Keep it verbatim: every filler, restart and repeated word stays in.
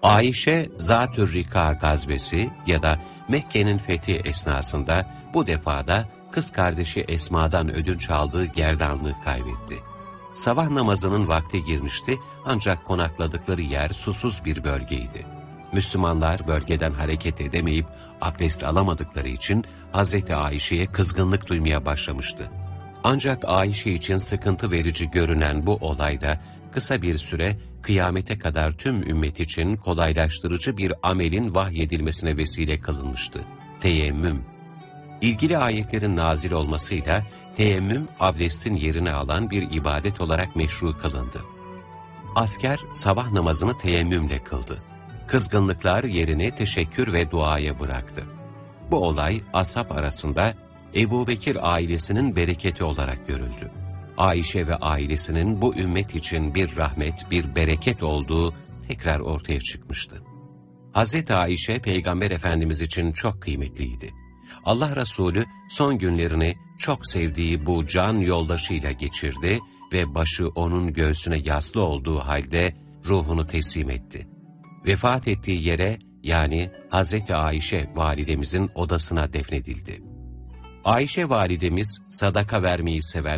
Ayşe, Zat-ı Rika gazvesi ya da Mekke'nin fethi esnasında bu defada kız kardeşi Esma'dan ödünç aldığı gerdanlığı kaybetti. Sabah namazının vakti girmişti ancak konakladıkları yer susuz bir bölgeydi. Müslümanlar bölgeden hareket edemeyip abdest alamadıkları için Hazreti Ayşe'ye kızgınlık duymaya başlamıştı. Ancak Ayşe için sıkıntı verici görünen bu olayda kısa bir süre kıyamete kadar tüm ümmet için kolaylaştırıcı bir amelin vahyedilmesine vesile kılınmıştı. Teyemmüm. İlgili ayetlerin nazil olmasıyla teyemmüm abdestin yerini alan bir ibadet olarak meşru kılındı. Asker sabah namazını teyemmümle kıldı. Kızgınlıklar yerini teşekkür ve duaya bıraktı. Bu olay ashab arasında Ebu Bekir ailesinin bereketi olarak görüldü. Ayşe ve ailesinin bu ümmet için bir rahmet, bir bereket olduğu tekrar ortaya çıkmıştı. Hazreti Ayşe, Peygamber Efendimiz için çok kıymetliydi. Allah Resulü son günlerini çok sevdiği bu can yoldaşıyla geçirdi ve başı onun göğsüne yaslı olduğu halde ruhunu teslim etti. Vefat ettiği yere, yani Hazreti Ayşe validemizin odasına defnedildi. Ayşe validemiz sadaka vermeyi seven,